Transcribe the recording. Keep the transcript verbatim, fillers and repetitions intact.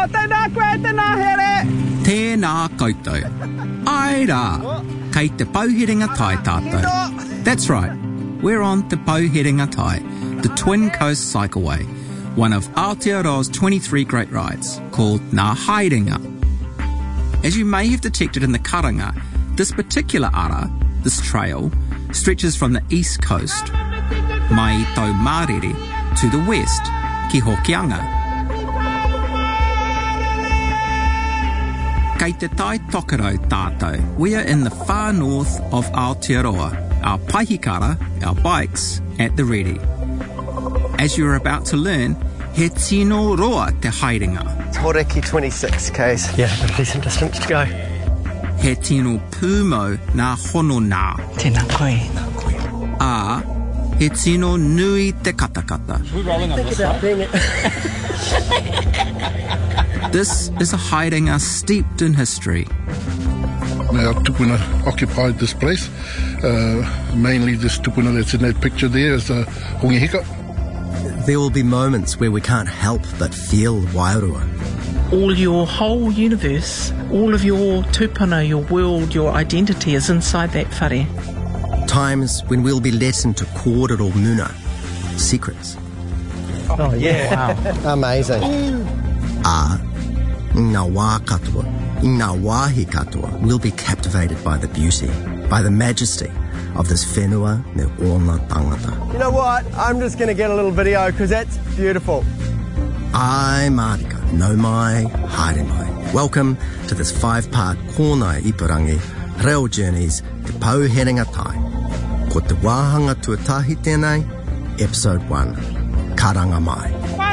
tēnā koe, tēnā here. Tēnā koutou. Ai rā, kei te Pauherenga Tai tātou. That's right, we're on Te Pauherenga Tai, the Twin Coast Cycleway, one of Aotearoa's twenty-three great rides, called Ngā Haerenga. As you may have detected in the karanga, this particular ara, this trail, stretches from the east coast, mai i tau Mārere, to the west, ki Hokianga. Kei te tai tokerau tātou, we are in the far north of Aotearoa, our paihikara, our bikes, at the ready. As you are about to learn, he tino roa te haerenga. Toreki twenty-six kays. Yeah, a decent distance to go. He tino pūmo nā hono nā. Tēnā koe. Ā, he tino nui te katakata. We're rolling on this About being it. This is a haerenga steeped in history. Now, tupuna occupied this place. Uh, mainly this tupuna that's in that picture there is the Hongihika. There will be moments where we can't help but feel Wairua. All your whole universe, all of your tupuna, your world, your identity is inside that whare. Times when we'll be let into kōrero muna, secrets. Oh, yeah. Wow. Amazing. Ā, ngā wā katoa, ngā wāhi katoa, we'll be captivated by the beauty, by the majesty of this whenua me ōna tangata. You know what? I'm just going to get a little video because that's beautiful. Ai Marika, no mai, haere mai. Welcome to this five-part Kōnai Ipurangi Rail Journeys Te Pauherenga Tai. Ko te wāhanga tuatahi tēnei, Episode one, Karanga Mai.